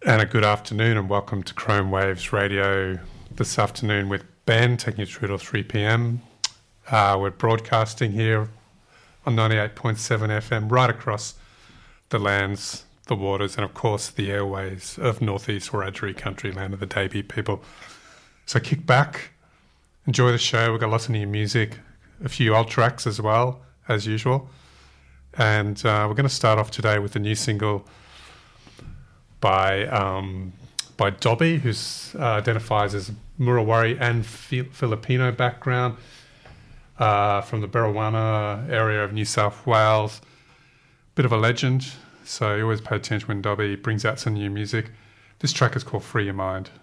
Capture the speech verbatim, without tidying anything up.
And a good afternoon and welcome to Chrome Waves Radio this afternoon with Ben, taking you through till three p.m. Uh, we're broadcasting here on ninety-eight point seven F M right across the lands, the waters and of course the airways of Northeast Wiradjuri country, land of the Dabi people. So kick back, enjoy the show. We've got lots of new music, a few old tracks as well, as usual. And uh, we're going to start off today with a new single by um, by Dobby, who uh, identifies as Murawari and Fi- Filipino background uh, from the Barawana area of New South Wales. Bit of a legend, so you always pay attention when Dobby brings out some new music. This track is called Free Your Mind.